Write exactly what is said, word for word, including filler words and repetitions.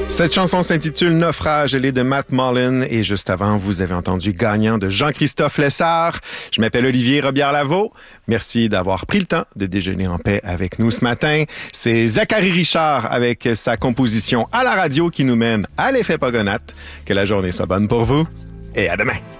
Cette chanson s'intitule Naufrage, elle est de Matt Mullen et juste avant, vous avez entendu Gagnant de Jean-Christophe Lessard. Je m'appelle Olivier Robillard-Lavaux. Merci d'avoir pris le temps de déjeuner en paix avec nous ce matin. C'est Zachary Richard avec sa composition à la radio qui nous mène à l'effet Pogonatte. Que la journée soit bonne pour vous et à demain.